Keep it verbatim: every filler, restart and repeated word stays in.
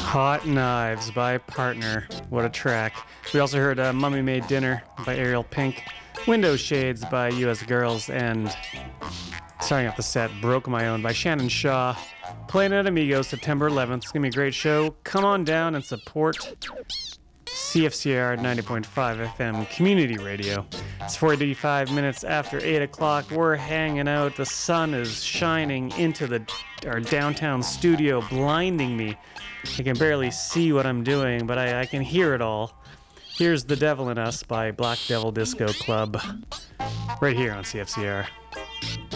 Hot Knives by Partner. What a track. We also heard uh, Mummy Made Dinner by Ariel Pink, Window Shades by U S Girls, and starting off the set, Broke My Own by Shannon Shaw. Playing at Amigos September eleventh. It's going to be a great show. Come on down and support C F C R ninety point five F M Community Radio. It's forty-five minutes after eight o'clock. We're hanging out. The sun is shining into the our downtown studio, blinding me. I can barely see what I'm doing, but I, I can hear it all. Here's The Devil in Us by Black Devil Disco Club, right here on C F C R.